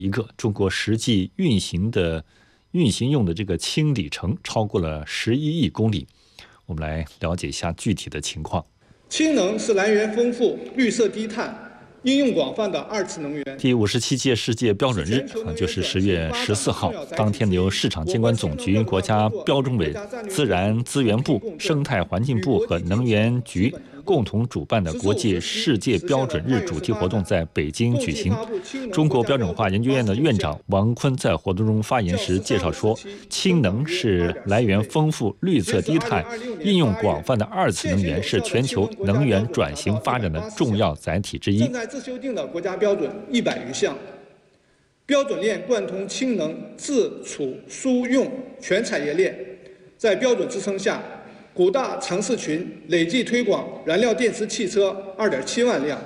一个中国实际运行用的这个氢里程超过了11亿公里。我们来了解一下具体的情况。 氢能是来源丰富、绿色低碳、应用广泛的二次能源。 第57届世界标准日就是10月14号，当天由市场监管总局、国家标准委、自然资源部、生态环境部和能源局共同主办的国际世界标准日主题活动在北京举行。中国标准化研究院的院长王坤在活动中发言时介绍说，氢能是来源丰富、绿色低碳、应用广泛的二次能源，是全球能源转型发展的重要载体之一。 正在自修订的国家标准100余项，标准链贯通氢能自储输用全产业链，在标准支撑下，5大城市群累计推广燃料电池汽车2.7万辆，